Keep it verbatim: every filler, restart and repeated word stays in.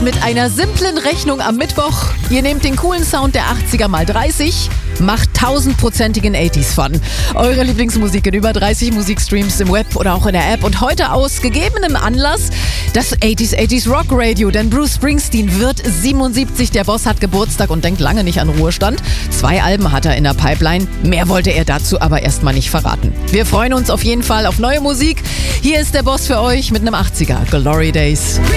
mit einer simplen Rechnung am Mittwoch. Ihr nehmt den coolen Sound der achtziger mal dreißig, macht tausendprozentigen achtziger Fun. Eure Lieblingsmusik in über dreißig Musikstreams im Web oder auch in der App. Und heute aus gegebenem Anlass das achtziger achtziger Rock Radio. Denn Bruce Springsteen wird siebenundsiebzig. Der Boss hat Geburtstag und denkt lange nicht an Ruhestand. Zwei Alben hat er in der Pipeline. Mehr wollte er dazu aber erstmal nicht verraten. Wir freuen uns auf jeden Fall auf neue Musik. Hier ist der Boss für euch mit einem achtziger. Glory Days.